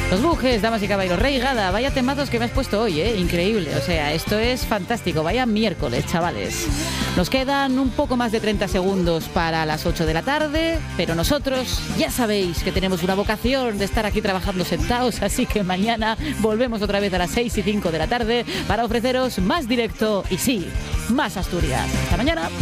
Los Bujes, damas y caballeros, Rey Gada, vaya temazos que me has puesto hoy, increíble, o sea, esto es fantástico, vaya miércoles, chavales. Nos quedan un poco más de 30 segundos para las 8 de la tarde, pero nosotros ya sabéis que tenemos una vocación de estar aquí trabajando sentados, así que mañana volvemos otra vez a las 6 y 5 de la tarde para ofreceros más directo y sí, más Asturias. Hasta mañana.